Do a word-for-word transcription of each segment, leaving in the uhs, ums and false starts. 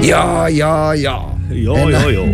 Ja, ja, ja. Jo, jo, jo.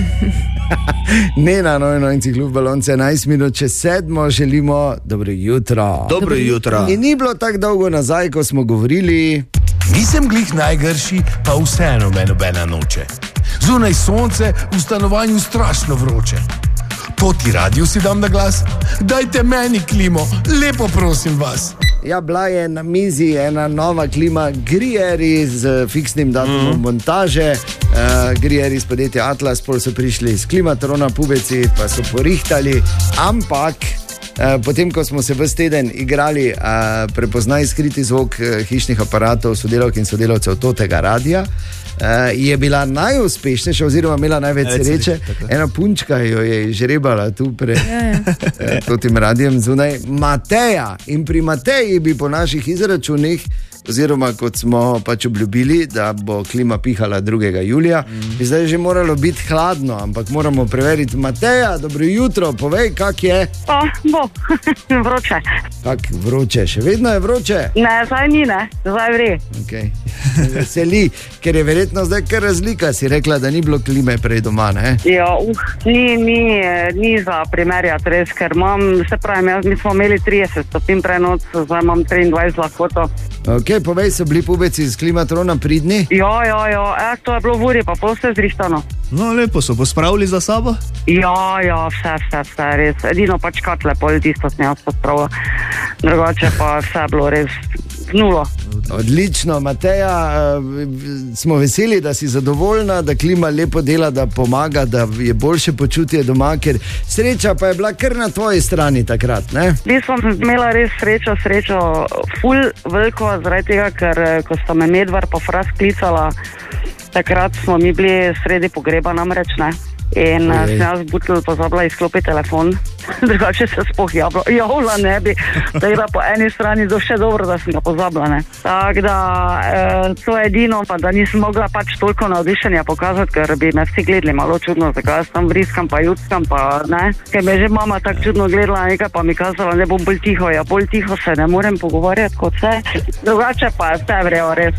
Ne na nojno enciklub balonce, enajst minut čez sedmo, želimo dobro jutro. Dobro jutro. In ni bilo tako dolgo nazaj, ko smo govorili. Nisem glih najgrši, pa vseeno me nobena noče. Zunaj sonce, v stanovanju strašno vroče. To ti radio si dam na glas? Dajte meni klimo, lepo prosim vas. Ja, bila je na mizi ena nova klima Grieri z fiksnim datumom mm. montaže. Uh, Grieri iz podjetja Atlas, pol so prišli iz Klimatrona, pubeci pa so porihtali, ampak uh, potem, ko smo se ves teden igrali uh, prepoznaj skriti zvok uh, hišnih aparatov, sodelavk in sodelavcev tega radia, Uh, je bila najuspešnejša oziroma imela največ sreče. Ena punčka jo je žrebala tu pred ja, tem radijem zunaj, Mateja. In pri Mateji bi po naših izračunih, oziroma kot smo pač obljubili, da bo klima pihala drugega julija, mm. bi zdaj že moralo biti hladno, ampak moramo preveriti. Mateja, dobro jutro, povej, kak je? Pa, bo, vroče. Kak vroče, še vedno je vroče? Ne, zdaj ni, ne, zdaj vre. Okay. Veseli, ker je verjetno zdaj kar razlika, si rekla, da ni bilo klime prej doma, ne? Ja, uh, ni, ni, ni za primerjati res, ker imam, se pravim, jaz, mi smo imeli trideset stopinj prenoc, zdaj imam triindvajset lahkoto. Ok, povej, so bili pubeci iz Klimatrona pridni? Ja, ja, ja, e, to je bilo v uri, pa pol vse zrihtano. No, lepo so pospravili za sabo? Ja, ja, vse, vse, vse, res. Edino pač katle, pol tisto sem jaz pospravila. Drugače pa vse bilo res nulo. Odlično, Mateja, smo veseli, da si zadovoljna, da klima lepo dela, da pomaga, da je boljše počutje doma, ker sreča pa je bila kar na tvoji strani takrat, ne? Vi sem imela res srečo, srečo ful veliko, zaradi tega, ker ko sta me Medvar pa Fras klicala, takrat smo mi bili sredi pogreba namreč, ne? In sem jaz butel pozabila izklopiti telefon, drugače se spoh javla, javla ne bi, tako da po eni strani do še dobro, da sem ga pozabila, ne. Tako da, e, to je edino, pa da nisem mogla pač toliko navdišenja pokazati, ker bi me vsi gledali malo čudno, zakaj jaz tam vriskam pa jutskam, pa ne, ker me že mama tako čudno gledala nekaj, pa mi kazala, ne bom bolj tiho, ja bolj tiho se ne morem pogovarjati kot vse, drugače pa vse vrejo res.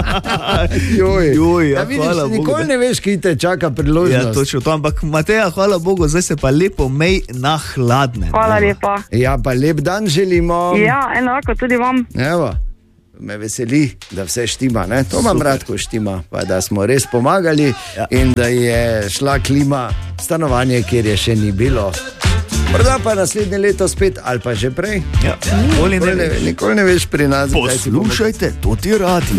Joj, Joj, ja, ja, vidiš, hvala Bogu, nikoli ne veš, ki te čaka priložnost. Ja, točno to, ampak Mateja, hvala Bogu, zdaj se pa lepo mej na hladne. Hvala lepa. Ja, pa lep dan želimo. Ja, enako tudi vam. Evo, me veseli, da vse štima, ne? To imam rad, ko štima, pa da smo res pomagali ja. In da je šla klima stanovanje, kjer je še ni bilo. Morda pa naslednje leto spet, ali pa že prej. Ja. Nikoli ne, nikoli ne veš pri nas. Poslušajte, to ti radi.